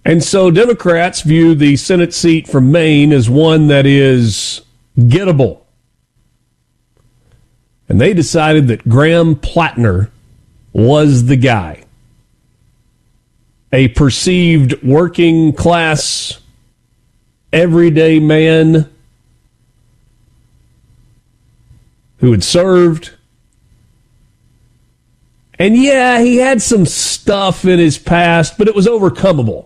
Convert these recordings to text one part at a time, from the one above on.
And so Democrats view the Senate seat from Maine as one that is gettable. And they decided that Graham Plattner was the guy. A perceived working class, everyday man who had served. And yeah, he had some stuff in his past, but it was overcomable.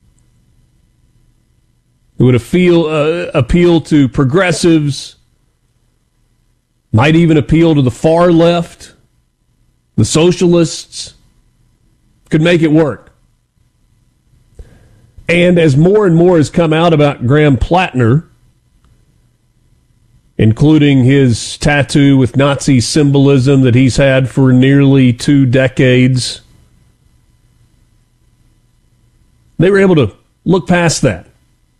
It would appeal to progressives, might even appeal to the far left, the socialists, could make it work. And as more and more has come out about Graham Plattner, including his tattoo with Nazi symbolism that he's had for nearly 2 decades, they were able to look past that.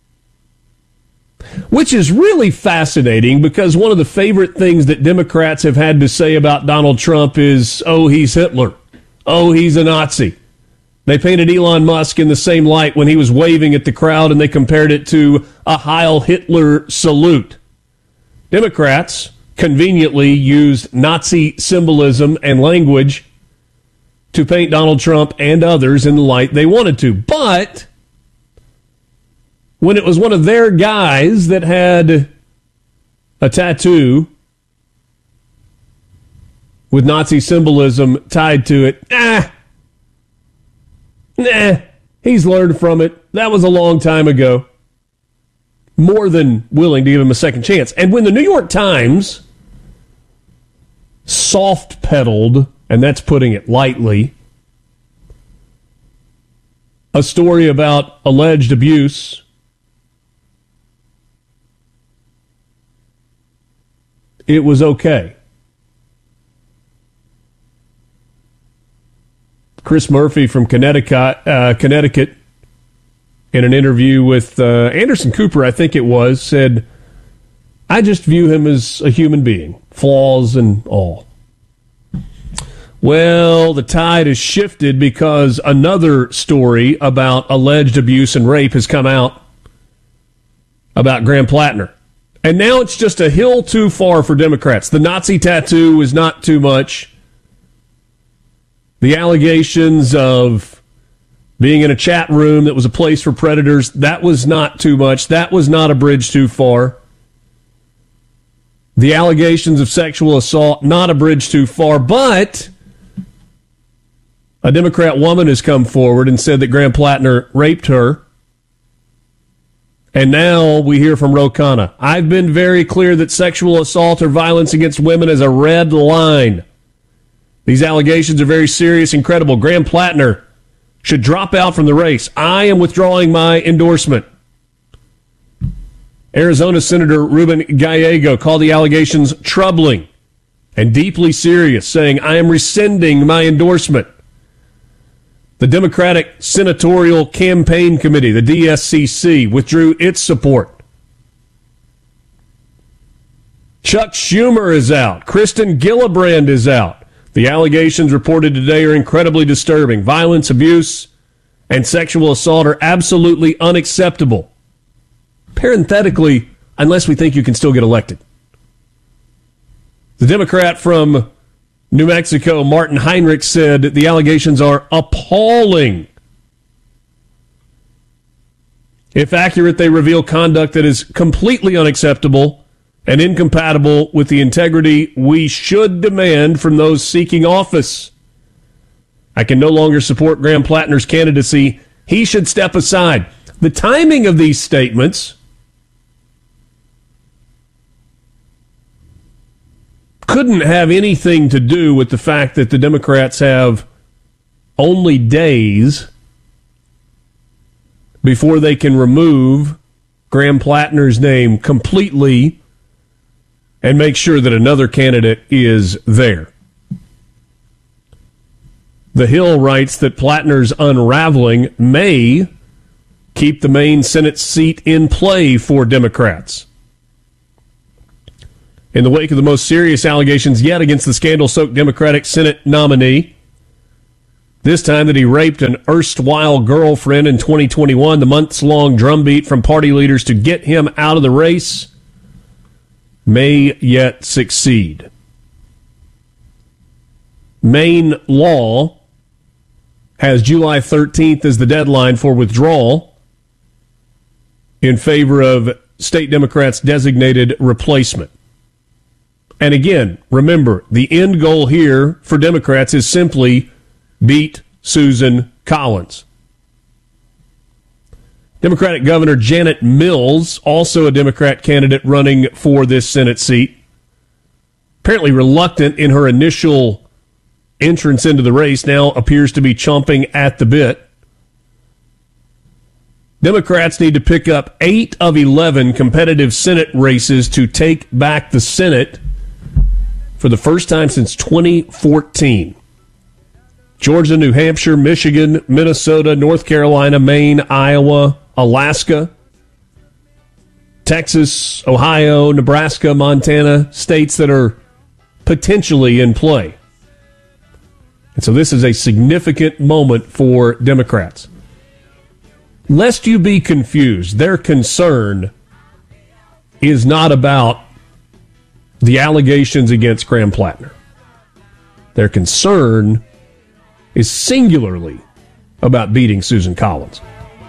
Which is really fascinating because one of the favorite things that Democrats have had to say about Donald Trump is, oh, he's Hitler. Oh, he's a Nazi. They painted Elon Musk in the same light when he was waving at the crowd, and they compared it to a Heil Hitler salute. Democrats conveniently used Nazi symbolism and language to paint Donald Trump and others in the light they wanted to. But when it was one of their guys that had a tattoo with Nazi symbolism tied to it, he's learned from it. That was a long time ago. More than willing to give him a second chance. And when the New York Times soft-pedaled, and that's putting it lightly, a story about alleged abuse, it was okay. Chris Murphy from Connecticut, in an interview with Anderson Cooper, I think it was, said, I just view him as a human being, flaws and all. Well, the tide has shifted because another story about alleged abuse and rape has come out about Graham Plattner. And now it's just a hill too far for Democrats. The Nazi tattoo is not too much. The allegations of being in a chat room that was a place for predators, that was not too much. That was not a bridge too far. The allegations of sexual assault, not a bridge too far. But a Democrat woman has come forward and said that Graham Plattner raped her. And now we hear from Ro Khanna. I've been very clear that sexual assault or violence against women is a red line. These allegations are very serious and credible. Graham Plattner should drop out from the race. I am withdrawing my endorsement. Arizona Senator Ruben Gallego called the allegations troubling and deeply serious, saying, I am rescinding my endorsement. The Democratic Senatorial Campaign Committee, the DSCC, withdrew its support. Chuck Schumer is out. Kristen Gillibrand is out. The allegations reported today are incredibly disturbing. Violence, abuse, and sexual assault are absolutely unacceptable. Parenthetically, unless we think you can still get elected. The Democrat from New Mexico, Martin Heinrich, said the allegations are appalling. If accurate, they reveal conduct that is completely unacceptable and incompatible with the integrity we should demand from those seeking office. I can no longer support Graham Plattner's candidacy. He should step aside. The timing of these statements couldn't have anything to do with the fact that the Democrats have only days before they can remove Graham Plattner's name completely and make sure that another candidate is there. The Hill writes that Plattner's unraveling may keep the Maine Senate seat in play for Democrats. In the wake of the most serious allegations yet against the scandal-soaked Democratic Senate nominee, This time that he raped an erstwhile girlfriend in 2021, the months-long drumbeat from party leaders to get him out of the race may yet succeed. Maine law has July 13th as the deadline for withdrawal in favor of state Democrats' designated replacement. And again, remember, the end goal here for Democrats is simply beat Susan Collins. Democratic Governor Janet Mills, also a Democrat candidate running for this Senate seat, apparently reluctant in her initial entrance into the race, now appears to be chomping at the bit. Democrats need to pick up 8 of 11 competitive Senate races to take back the Senate for the first time since 2014. Georgia, New Hampshire, Michigan, Minnesota, North Carolina, Maine, Iowa, Alaska, Texas, Ohio, Nebraska, Montana, states that are potentially in play. And so this is a significant moment for Democrats. Lest you be confused, their concern is not about the allegations against Graham Plattner. Their concern is singularly about beating Susan Collins.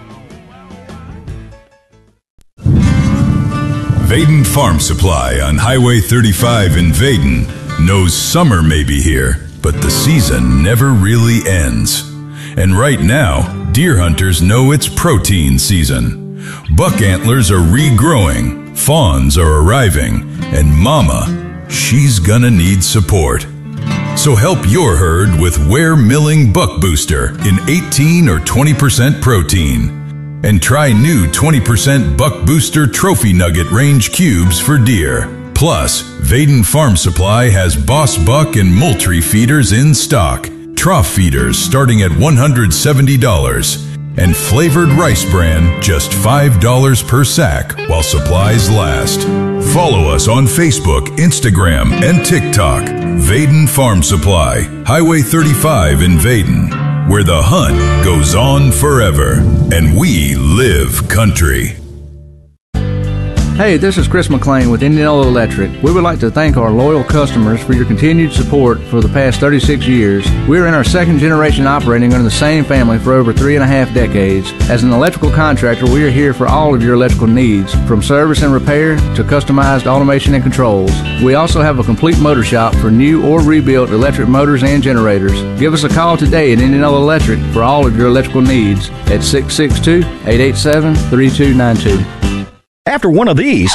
Vaden Farm Supply on Highway 35 in Vaden knows summer may be here, but the season never really ends. And right now, deer hunters know it's protein season. Buck antlers are regrowing, fawns are arriving, and mama, she's gonna need support. So help your herd with Ware Milling Buck Booster in 18 or 20% protein. And try new 20% Buck Booster Trophy Nugget Range Cubes for deer. Plus, Vaden Farm Supply has Boss Buck and Moultrie feeders in stock. Trough feeders starting at $170. And flavored rice bran just $5 per sack while supplies last. Follow us on Facebook, Instagram, and TikTok. Vaden Farm Supply, Highway 35 in Vaden, where the hunt goes on forever and we live country. Hey, this is Chris McLean with Indianola Electric. We would like to thank our loyal customers for your continued support for the past 36 years. We're in our second generation operating under the same family for over 3.5 decades. As an electrical contractor, we are here for all of your electrical needs, from service and repair to customized automation and controls. We also have a complete motor shop for new or rebuilt electric motors and generators. Give us a call today at Indianola Electric for all of your electrical needs at 662-887-3292. After one of these,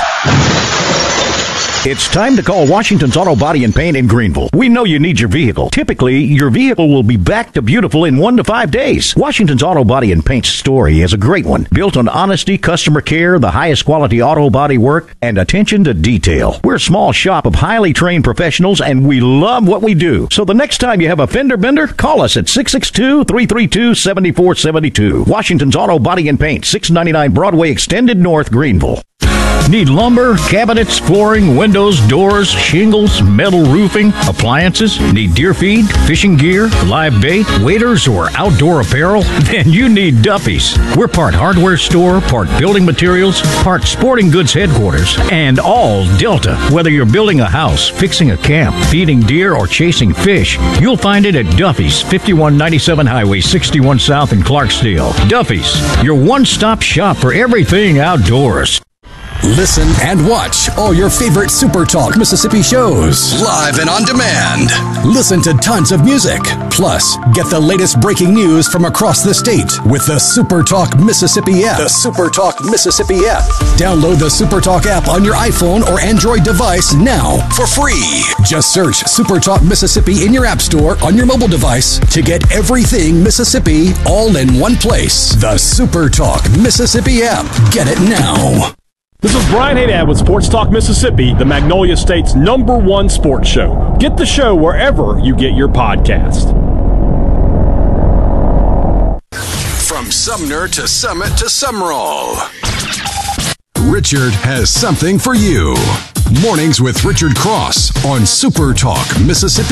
it's time to call Washington's Auto Body and Paint in Greenville. We know you need your vehicle. Typically, your vehicle will be back to beautiful in 1 to 5 days. Washington's Auto Body and Paint story is a great one. Built on honesty, customer care, the highest quality auto body work, and attention to detail. We're a small shop of highly trained professionals, and we love what we do. So the next time you have a fender bender, call us at 662-332-7472. Washington's Auto Body and Paint, 699 Broadway Extended North, Greenville. Need lumber, cabinets, flooring, windows, doors, shingles, metal roofing, appliances? Need deer feed, fishing gear, live bait, waders, or outdoor apparel? Then you need Duffy's. We're part hardware store, part building materials, part sporting goods headquarters, and all Delta. Whether you're building a house, fixing a camp, feeding deer, or chasing fish, you'll find it at Duffy's, 5197 Highway 61 South in Clarksdale. Duffy's, your one-stop shop for everything outdoors. Listen and watch all your favorite Super Talk Mississippi shows live and on demand. Listen to tons of music. Plus, get the latest breaking news from across the state with the Super Talk Mississippi app. The Super Talk Mississippi app. Download the Super Talk app on your iPhone or Android device now for free. Just search Super Talk Mississippi in your app store on your mobile device to get everything Mississippi all in one place. The Super Talk Mississippi app. Get it now. This is Brian Haydad with Sports Talk Mississippi, the Magnolia State's #1 sports show. Get the show wherever you get your podcast. From Sumner to Summit to Summerall, Richard has something for you. Mornings with Richard Cross on Super Talk Mississippi.